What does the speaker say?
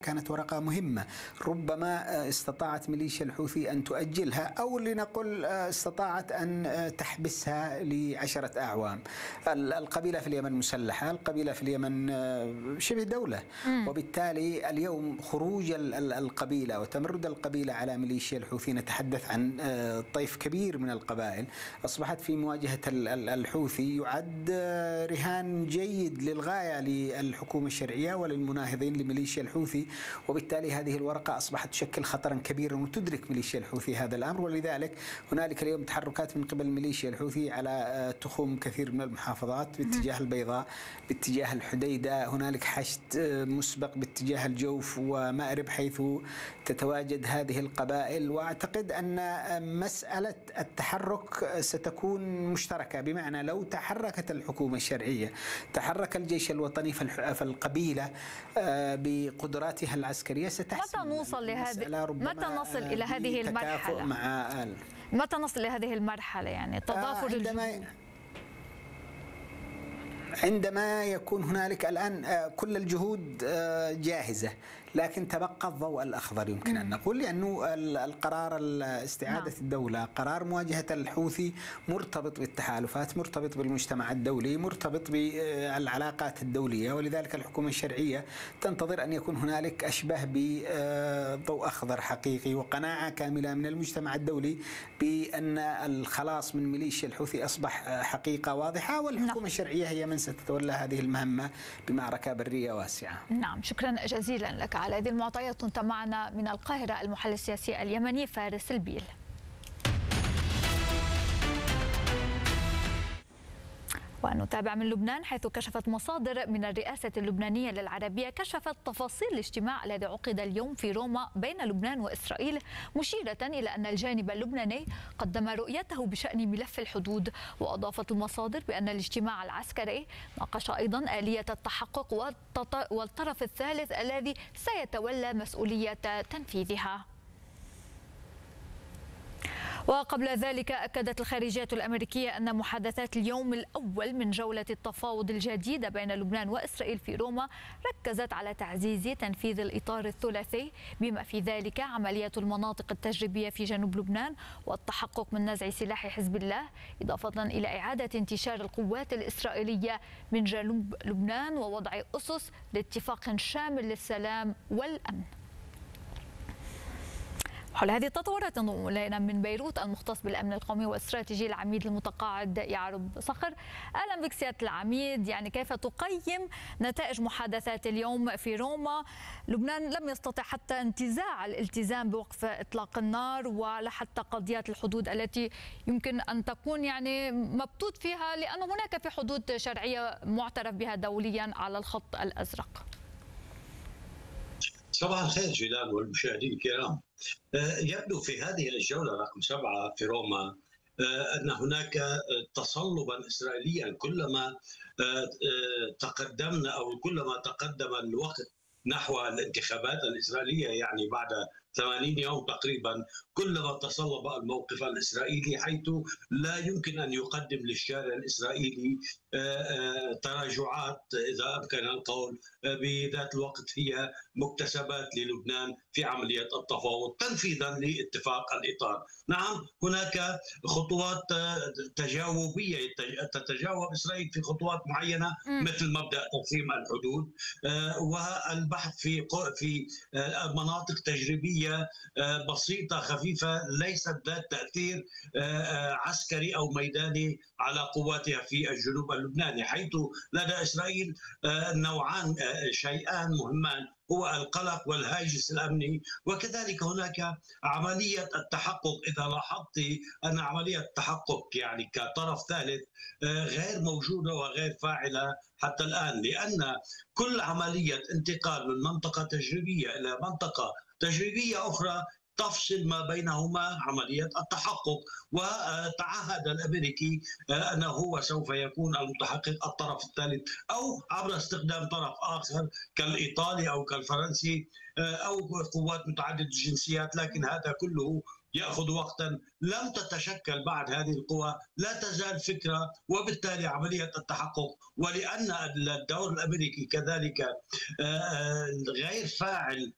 كانت ورقة مهمة. ربما استطاعت ميليشيا الحوثي أن تؤجلها، أو لنقل استطاعت أن تحبسها ل10 أعوام. القبيلة في اليمن مسلحة، القبيلة في اليمن شبه دولة، وبالتالي اليوم خروج القبيلة وتمرد القبيلة على ميليشيا الحوثي، نتحدث عن طيف كبير من القبائل أصبحت في مواجهة الحوثي، يعد رهان جيد للغاية للحكومة الشرعية وللمناهضين لميليشيا الحوثي. وبالتالي هذه الورقة أصبحت تشكل خطرا كبيرا، وتدرك ميليشيا الحوثي هذا الأمر. ولذلك هنالك اليوم تحركات من قبل ميليشيا الحوثي على تخوم كثير من المحافظات باتجاه البيضاء، باتجاه الحديدة. هنالك حشد مسبق باتجاه الجوف ومأرب حيث تتواجد هذه القبائل. وأعتقد أن مسألة التحرك ستكون مشتركة، بمعنى لو تحركت الحكومة الشرعية، تحرك الجيش الوطني، فالقبيلة بقدراتها العسكرية ستحسن. متى نوصل إلى هذه المرحلة؟ متى نصل إلى هذه المرحلة يعني تضافر الجهود؟ عندما يكون هنالك الآن كل الجهود جاهزة، لكن تبقى الضوء الأخضر يمكن أن نقول، لأنه القرار استعادة الدولة، قرار مواجهة الحوثي مرتبط بالتحالفات، مرتبط بالمجتمع الدولي، مرتبط بالعلاقات الدولية. ولذلك الحكومة الشرعية تنتظر أن يكون هنالك أشبه بضوء أخضر حقيقي وقناعة كاملة من المجتمع الدولي بأن الخلاص من ميليشيا الحوثي أصبح حقيقة واضحة، والحكومة الشرعية هي من ستتولى هذه المهمة بمعركة برية واسعة. نعم، شكرا جزيلا لك على هذه المعطيات. كنت معنا من القاهرة المحلل السياسي اليمني فارس البيل. ونتابع من لبنان، حيث كشفت مصادر من الرئاسة اللبنانية للعربية كشفت تفاصيل الاجتماع الذي عقد اليوم في روما بين لبنان وإسرائيل، مشيرة إلى أن الجانب اللبناني قدم رؤيته بشأن ملف الحدود. وأضافت المصادر بأن الاجتماع العسكري ناقش أيضا آلية التحقق والطرف الثالث الذي سيتولى مسؤولية تنفيذها. وقبل ذلك أكدت الخارجية الأمريكية أن محادثات اليوم الأول من جولة التفاوض الجديدة بين لبنان وإسرائيل في روما ركزت على تعزيز تنفيذ الإطار الثلاثي، بما في ذلك عملية المناطق التجريبية في جنوب لبنان والتحقق من نزع سلاح حزب الله، إضافة إلى إعادة انتشار القوات الإسرائيلية من جنوب لبنان ووضع أسس لاتفاق شامل للسلام والأمن. حول هذه التطورات انضم الينا من بيروت المختص بالامن القومي والاستراتيجي العميد المتقاعد يعرب صخر. اهلا بك سياده العميد، يعني كيف تقيم نتائج محادثات اليوم في روما؟ لبنان لم يستطع حتى انتزاع الالتزام بوقف اطلاق النار ولا حتى قضيات الحدود التي يمكن ان تكون يعني مبتوت فيها، لان هناك في حدود شرعيه معترف بها دوليا على الخط الازرق. صباح الخير جلال والمشاهدين الكرام. يبدو في هذه الجولة رقم 7 في روما أن هناك تصلبا إسرائيليا. كلما تقدمنا أو كلما تقدم الوقت نحو الانتخابات الإسرائيلية، يعني بعد 80 يوم تقريبا، كلما تصلب الموقف الإسرائيلي، حيث لا يمكن أن يقدم للشارع الإسرائيلي تراجعات إذا أمكن القول. بذات الوقت هي مكتسبات للبنان في عملية التفاوض تنفيذا لاتفاق الإطار. نعم، هناك خطوات تجاوبية تتجاوب إسرائيل في خطوات معينة، مثل مبدأ تقسيم الحدود والبحث في مناطق تجريبية بسيطة خفيفة ليست ذات تأثير عسكري أو ميداني على قواتها في الجنوب اللبناني، حيث لدى إسرائيل نوعان شيئان مهمان، هو القلق والهاجس الأمني، وكذلك هناك عملية التحقق. إذا لاحظت أن عملية التحقق يعني كطرف ثالث غير موجودة وغير فاعلة حتى الآن، لأن كل عملية انتقال من منطقة تجريبية إلى منطقة تجريبية أخرى تفصل ما بينهما عملية التحقق. وتعهد الأمريكي أنه هو سوف يكون المتحقق الطرف الثالث، أو عبر استخدام طرف آخر كالإيطالي أو كالفرنسي أو قوات متعددة الجنسيات. لكن هذا كله يأخذ وقتا، لم تتشكل بعد هذه القوى، لا تزال فكرة، وبالتالي عملية التحقق. ولأن الدور الأمريكي كذلك غير فاعل